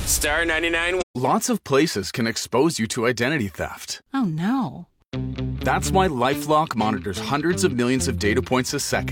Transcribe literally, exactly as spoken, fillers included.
Star ninety-nine. Lots of places can expose you to identity theft. Oh, no. That's why LifeLock monitors hundreds of millions of data points a second